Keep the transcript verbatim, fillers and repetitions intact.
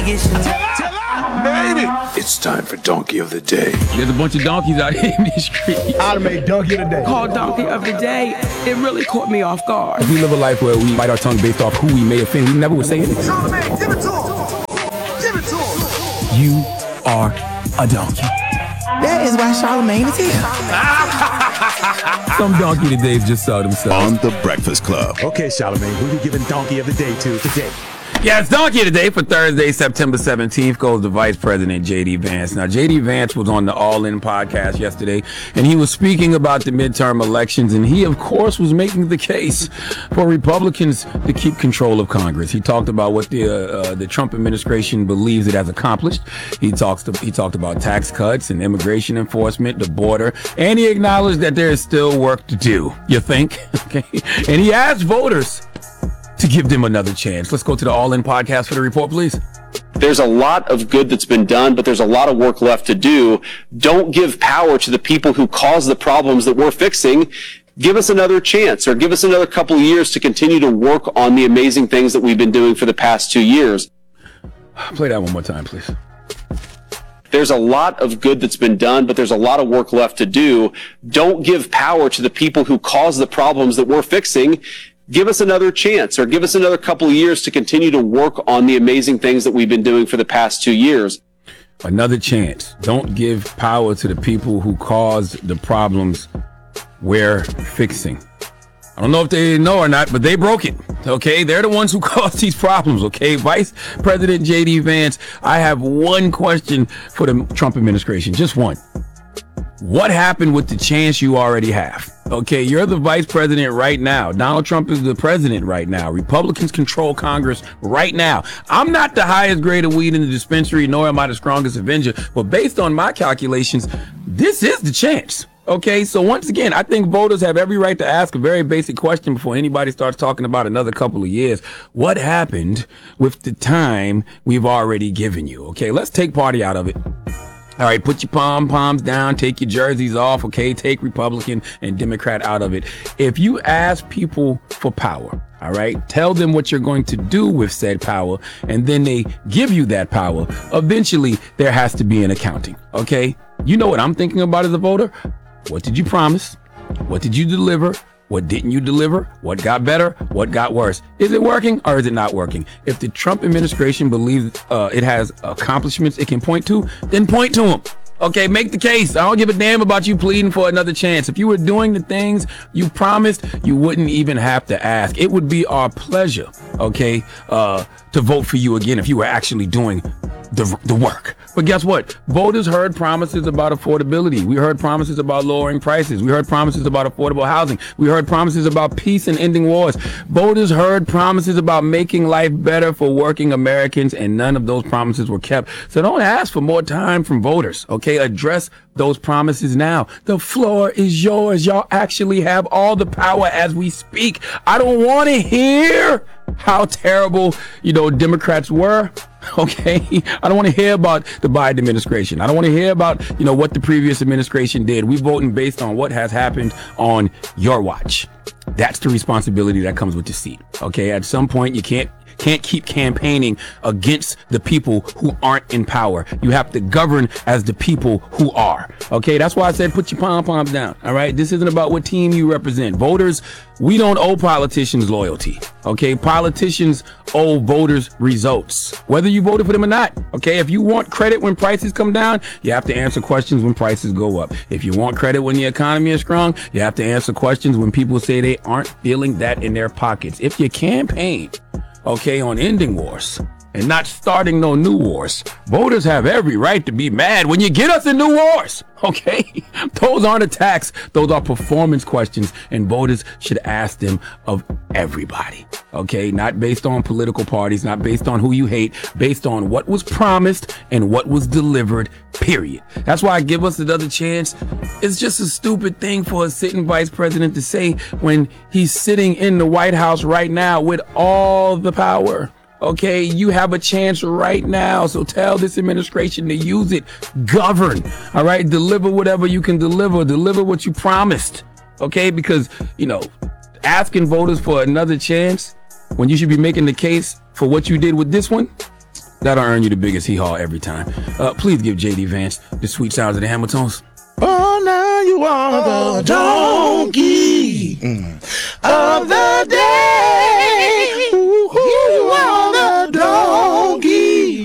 Vegas. Baby. It's time for Donkey of the Day. There's a bunch of donkeys out here in the street. I'd have made Donkey of the Day. Called Donkey of the Day. It really caught me off guard. If we live a life where we bite our tongue based off who we may offend, we never would say anything. Charlamagne, give it to him. Give it to him. You are a donkey. That is why Charlamagne is here. Some donkey todays just saw themselves. On the Breakfast Club. Okay, Charlamagne, who we giving Donkey of the Day to today? Yeah, it's Donkey today for Thursday, September seventeenth, goes to Vice President J D. Vance. Now, J D. Vance was on the All In podcast yesterday, and he was speaking about the midterm elections, and he, of course, was making the case for Republicans to keep control of Congress. He talked about what the uh, uh, the Trump administration believes it has accomplished. He talks to, he talked about tax cuts and immigration enforcement, the border, and he acknowledged that there is still work to do. You think? Okay. And he asked voters to give them another chance. Let's go to the All In podcast for the report, please. There's a lot of good that's been done, but there's a lot of work left to do. Don't give power to the people who cause the problems that we're fixing. Give us another chance, or give us another couple of years to continue to work on the amazing things that we've been doing for the past two years. Play that one more time, please. There's a lot of good that's been done, but there's a lot of work left to do. Don't give power to the people who cause the problems that we're fixing. Give us another chance, or give us another couple of years to continue to work on the amazing things that we've been doing for the past two years. Another chance. Don't give power to the people who cause the problems we're fixing. I don't know if they know or not, but they broke it. Okay, they're the ones who caused these problems. Okay, Vice President J D. Vance, I have one question for the Trump administration, just one. What happened with the chance you already have? Okay, you're the vice president right now. Donald Trump is the president right now. Republicans control Congress right now. I'm not the highest grade of weed in the dispensary, nor am I the strongest Avenger. But based on my calculations, this is the chance. Okay, so once again, I think voters have every right to ask a very basic question before anybody starts talking about another couple of years. What happened with the time we've already given you? Okay, let's take party out of it. All right, put your pom poms down, take your jerseys off, okay? Take Republican and Democrat out of it. If you ask people for power, all right, tell them what you're going to do with said power, and then they give you that power, eventually there has to be an accounting, okay? You know what I'm thinking about as a voter? What did you promise? What did you deliver? What didn't you deliver? What got better? What got worse? Is it working or is it not working? If the Trump administration believes uh, it has accomplishments it can point to, then point to them. Okay, make the case. I don't give a damn about you pleading for another chance. If you were doing the things you promised, you wouldn't even have to ask. It would be our pleasure, okay, uh, to vote for you again if you were actually doing the the work. But guess what? Voters heard promises about affordability. We heard promises about lowering prices. We heard promises about affordable housing. We heard promises about peace and ending wars. Voters heard promises about making life better for working Americans, and none of those promises were kept. So don't ask for more time from voters, okay? Address those promises now. The floor is yours. Y'all actually have all the power as we speak. I don't want to hear how terrible, you know, Democrats were. Okay, I don't want to hear about the Biden administration. I don't want to hear about, you know, what the previous administration did. We're voting based on what has happened on your watch. That's the responsibility that comes with the seat. Okay, at some point you can't can't keep campaigning against the people who aren't in power. You have to govern as the people who are. Okay, that's why I said put your pom-poms down. All right, this isn't about what team you represent. Voters, we don't owe politicians loyalty. Okay, politicians owe voters results, whether you voted for them or not. Okay, if you want credit when prices come down, you have to answer questions when prices go up. If you want credit when the economy is strong, you have to answer questions when people say they aren't feeling that in their pockets. If you campaign, okay, on ending wars and not starting no new wars, voters have every right to be mad when you get us in new wars. Okay, those aren't attacks. Those are performance questions, and voters should ask them of everybody. Okay, not based on political parties, not based on who you hate, based on what was promised and what was delivered, period. That's why I give us another chance. It's just a stupid thing for a sitting vice president to say when he's sitting in the White House right now with all the power. Okay, you have a chance right now, so tell this administration to use it. Govern, all right? Deliver whatever you can deliver. Deliver what you promised, okay? Because, you know, asking voters for another chance when you should be making the case for what you did with this one, That'll earn you the biggest hee-haw every time. Uh, please give J D Vance the sweet sounds of the Hamiltons. Oh, now you are the donkey of the